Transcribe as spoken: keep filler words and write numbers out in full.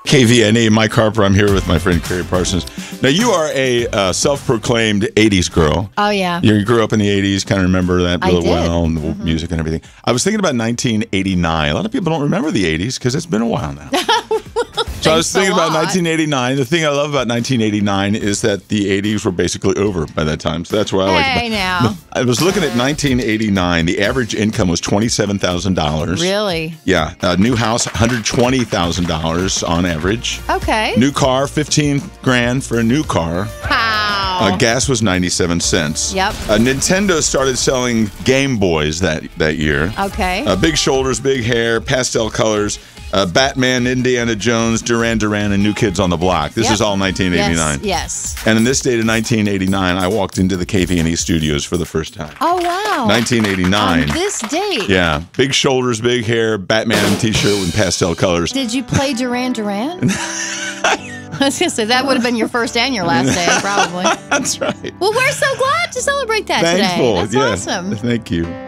K V N A, Mike Harper. I'm here with my friend Carrie Parsons. Now, you are a uh, self-proclaimed eighties girl. Oh, yeah. You grew up in the eighties, kind of remember that I really did. well, and the Mm-hmm. music and everything. I was thinking about nineteen eighty-nine. A lot of people don't remember the eighties because it's been a while now. So I was thinking about nineteen eighty-nine. The thing I love about nineteen eighty-nine is that the eighties were basically over by that time. So that's what I like. Hey, now. I was looking at nineteen eighty-nine. The average income was twenty-seven thousand dollars. Really? Yeah. A new house, one hundred twenty thousand dollars on average. Okay. New car, fifteen grand for a new car. Wow. Uh, gas was ninety-seven cents. Yep. Uh, Nintendo started selling Game Boys that, that year. Okay. Uh, big shoulders, big hair, pastel colors. Uh, Batman, Indiana Jones, Duran Duran, and New Kids on the Block. This Yep. is all nineteen eighty-nine. Yes, yes. And in this date of nineteen eighty-nine, I walked into the K V N E studios for the first time. Oh, wow. nineteen eighty-nine. On this date. Yeah. Big shoulders, big hair, Batman t-shirt with pastel colors. Did you play Duran Duran? I was going to say, that would have been your first and your last day, probably. That's right. Well, we're so glad to celebrate that Thankful. today. That's yeah. awesome. Thank you.